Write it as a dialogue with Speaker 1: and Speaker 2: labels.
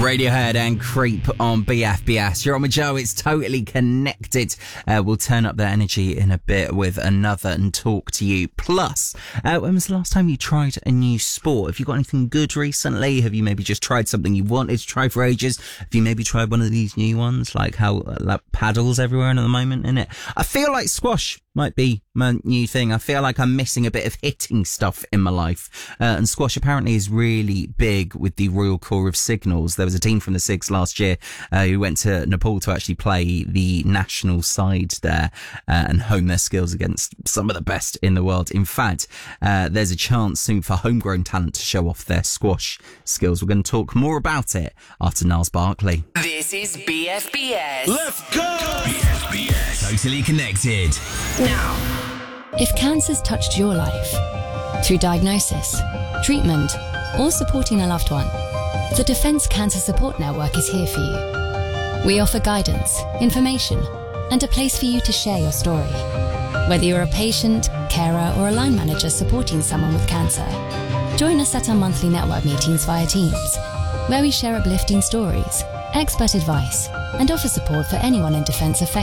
Speaker 1: Radiohead and Creep on BFBS. You're on with Joe. It's totally connected. We'll turn up the energy in a bit with another and talk to you. Plus, when was the last time you tried a new sport? Have you got anything good recently? Have you maybe just tried something you wanted to try for ages? Have you maybe tried one of these new ones, like how like paddles everywhere at the moment, innit? I feel like squash might be my new thing. I feel like I'm missing a bit of hitting stuff in my life. And squash apparently is really big with the Royal Corps of Signals. There was a team from the SIGs last year who went to Nepal to actually play the national side there and hone their skills against some of the best in the world. In fact, there's a chance soon for homegrown talent to show off their squash skills. We're going to talk more about it after Niles Barkley.
Speaker 2: This is BFBS.
Speaker 3: Let's go! BFBS. Totally connected.
Speaker 2: Now,
Speaker 4: if cancer's touched your life, through diagnosis, treatment, or supporting a loved one, the Defence Cancer Support Network is here for you. We offer guidance, information, and a place for you to share your story. Whether you're a patient, carer, or a line manager supporting someone with cancer, join us at our monthly network meetings via Teams, where we share uplifting stories, expert advice, and offer support for anyone in defence affected